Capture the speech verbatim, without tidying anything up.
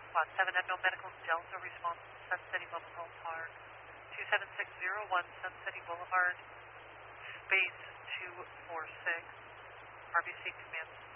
Quad seven Unknown Medical Delta response Sun City Mobile Park. two seven six zero one Sun City Boulevard, space two four six. R B C command